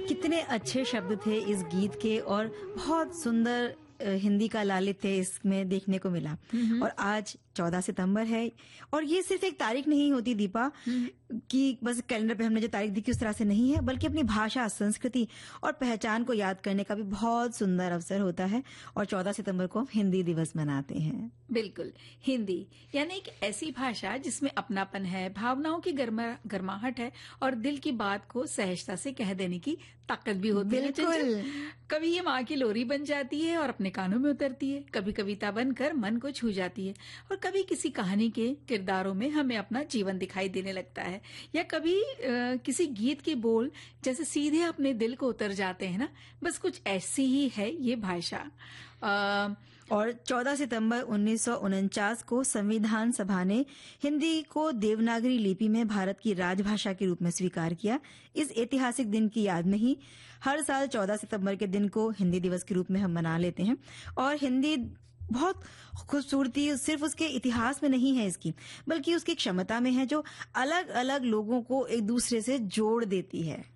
कितने अच्छे शब्द थे इस गीत के और बहुत सुंदर हिंदी का लालित्य इसमें देखने को मिला। और आज 14 सितंबर है और ये सिर्फ एक तारीख नहीं होती दीपा कि बस कैलेंडर पे हमने जो तारीख देखी उस तरह से नहीं है, बल्कि अपनी भाषा, संस्कृति और पहचान को याद करने का भी बहुत सुंदर अवसर होता है। और 14 सितंबर को हम हिंदी दिवस मनाते हैं। बिल्कुल, हिंदी यानी एक ऐसी भाषा जिसमें अपनापन है, भावनाओं की गर्माहट है और दिल की बात को सहजता से कह देने की ताकत भी होती है। बिल्कुल। कभी ये माँ की लोरी बन जाती है और अपने कानों में उतरती है, कभी कविता बनकर मन को छू जाती है और कभी किसी कहानी के किरदारों में हमें अपना जीवन दिखाई देने लगता है, या कभी किसी गीत के बोल जैसे सीधे अपने दिल को उतर जाते हैं ना। बस कुछ ऐसी ही है ये भाषा। और 14 सितंबर 1949 को संविधान सभा ने हिंदी को देवनागरी लिपि में भारत की राजभाषा के रूप में स्वीकार किया। इस ऐतिहासिक दिन की याद में ही हर साल 14 सितंबर के दिन को हिंदी दिवस के रूप में हम मना लेते हैं। और हिंदी बहुत खूबसूरती सिर्फ उसके इतिहास में नहीं है इसकी, बल्कि उसकी क्षमता में है जो अलग अलग लोगों को एक दूसरे से जोड़ देती है।